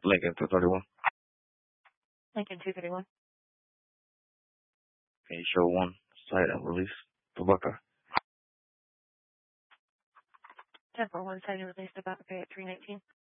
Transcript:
Lincoln 231. Lincoln 231. Can you show one site of release for Buckeye? 10-4-1 site released to Buckeye at 319.